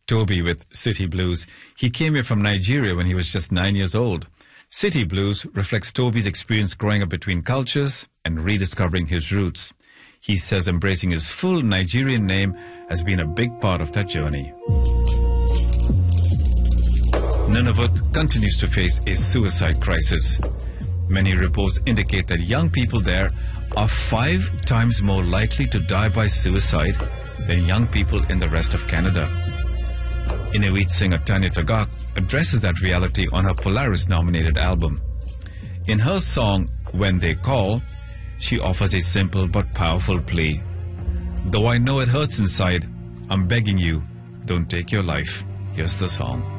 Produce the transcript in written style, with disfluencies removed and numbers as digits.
Toby with City Blues. He came here from Nigeria when he was just 9 years old. City Blues reflects Toby's experience growing up between cultures and rediscovering his roots. He says embracing his full Nigerian name has been a big part of that journey. Nunavut continues to face a suicide crisis. Many reports indicate that young people there are 5 times more likely to die by suicide than young people in the rest of Canada. Inuit singer Tanya Tagaq addresses that reality on her Polaris-nominated album. In her song, When They Call, she offers a simple but powerful plea. Though I know it hurts inside, I'm begging you, don't take your life. Here's the song.